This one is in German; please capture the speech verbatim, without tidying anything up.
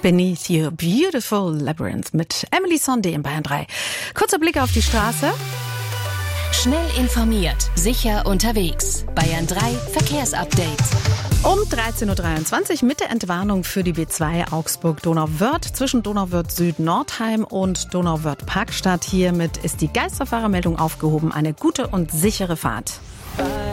Beneath Your Beautiful Labyrinth mit Emily Sondé in Bayern drei. Kurzer Blick auf die Straße. Schnell informiert, sicher unterwegs. Bayern drei Verkehrsupdate. Um dreizehn Uhr dreiundzwanzig mit der Entwarnung für die B zwei Augsburg-Donauwörth zwischen Donauwörth-Süd-Nordheim und Donauwörth-Parkstadt. Hiermit ist die Geisterfahrermeldung aufgehoben. Eine gute und sichere Fahrt.